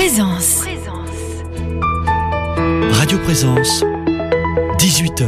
Présence. Radio Présence, 18h.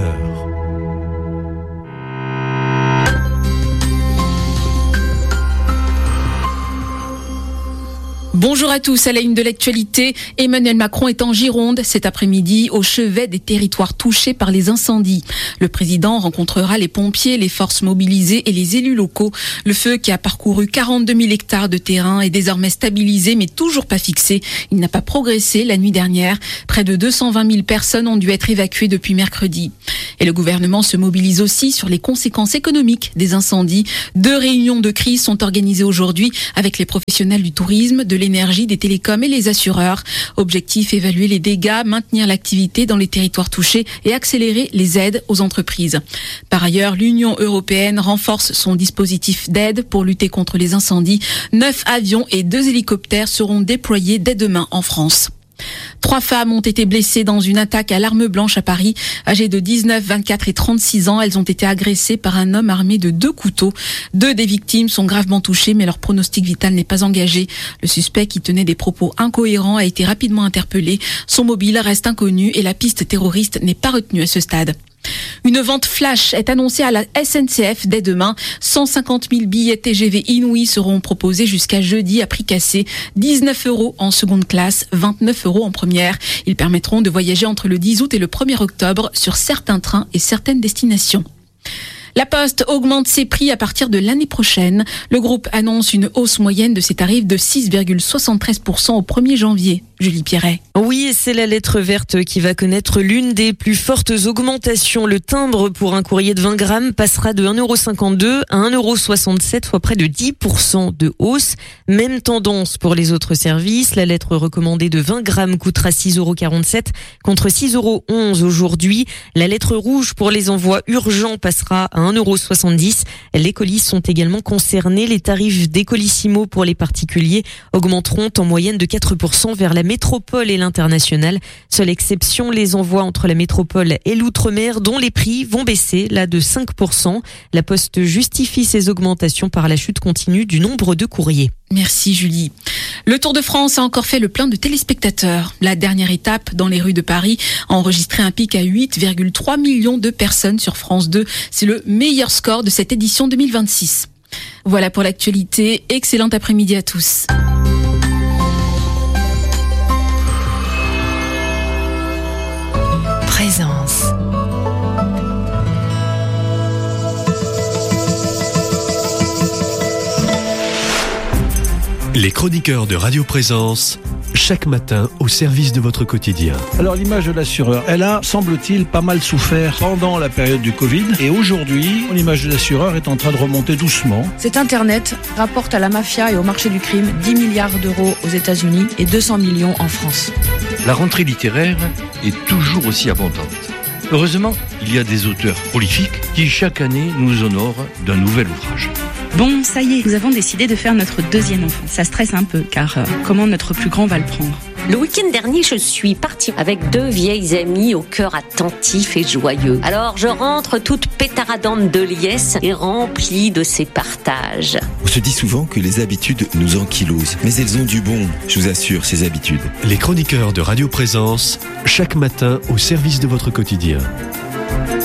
Bonjour à tous, à la une de l'actualité, Emmanuel Macron est en Gironde cet après-midi au chevet des territoires touchés par les incendies. Le président rencontrera les pompiers, les forces mobilisées et les élus locaux. Le feu qui a parcouru 42 000 hectares de terrain est désormais stabilisé mais toujours pas fixé. Il n'a pas progressé la nuit dernière. Près de 220 000 personnes ont dû être évacuées depuis mercredi. Et le gouvernement se mobilise aussi sur les conséquences économiques des incendies. 2 réunions de crise sont organisées aujourd'hui avec les professionnels du tourisme, de l'énergie, des télécoms et les assureurs. Objectif, évaluer les dégâts, maintenir l'activité dans les territoires touchés et accélérer les aides aux entreprises. Par ailleurs, l'Union européenne renforce son dispositif d'aide pour lutter contre les incendies. 9 avions et 2 hélicoptères seront déployés dès demain en France. 3 femmes ont été blessées dans une attaque à l'arme blanche à Paris. Âgées de 19, 24 et 36 ans, elles ont été agressées par un homme armé de 2 couteaux. 2 des victimes sont gravement touchées, mais leur pronostic vital n'est pas engagé. Le suspect, qui tenait des propos incohérents, a été rapidement interpellé. Son mobile reste inconnu et la piste terroriste n'est pas retenue à ce stade. Une vente flash est annoncée à la SNCF dès demain. 150 000 billets TGV inouïs seront proposés jusqu'à jeudi à prix cassé. 19 € en seconde classe, 29 € en première. Ils permettront de voyager entre le 10 août et le 1er octobre sur certains trains et certaines destinations. La Poste augmente ses prix à partir de l'année prochaine. Le groupe annonce une hausse moyenne de ses tarifs de 6,73% au 1er janvier. Julie Pierret. Oui, c'est la lettre verte qui va connaître l'une des plus fortes augmentations. Le timbre pour un courrier de 20 grammes passera de 1,52 € à 1,67 €, soit près de 10% de hausse. Même tendance pour les autres services. La lettre recommandée de 20 grammes coûtera 6,47 € contre 6,11 € aujourd'hui. La lettre rouge pour les envois urgents passera à 1,70 €. Les colis sont également concernés. Les tarifs des colissimo pour les particuliers augmenteront en moyenne de 4% vers la métropole et l'international. Seule exception, les envois entre la métropole et l'outre-mer dont les prix vont baisser, là de 5%. La Poste justifie ces augmentations par la chute continue du nombre de courriers. Merci Julie. Le Tour de France a encore fait le plein de téléspectateurs. La dernière étape dans les rues de Paris a enregistré un pic à 8,3 millions de personnes sur France 2. C'est le meilleur score de cette édition 2026. Voilà pour l'actualité. Excellent après-midi à tous. Présence. Les chroniqueurs de Radio Présence, chaque matin au service de votre quotidien. Alors l'image de l'assureur, elle a, semble-t-il, pas mal souffert pendant la période du Covid. Et aujourd'hui, l'image de l'assureur est en train de remonter doucement. Cet Internet rapporte à la mafia et au marché du crime 10 milliards d'euros aux États-Unis et 200 millions en France. La rentrée littéraire est toujours aussi abondante. Heureusement, il y a des auteurs prolifiques qui chaque année nous honorent d'un nouvel ouvrage. Bon, ça y est, nous avons décidé de faire notre 2e enfant. Ça stresse un peu, car comment notre plus grand va le prendre ? Le week-end dernier, je suis partie avec 2 vieilles amies au cœur attentif et joyeux. Alors, je rentre toute pétaradante de liesse et remplie de ces partages. On se dit souvent que les habitudes nous ankylosent, mais elles ont du bon, je vous assure, ces habitudes. Les chroniqueurs de Radio Présence, chaque matin au service de votre quotidien.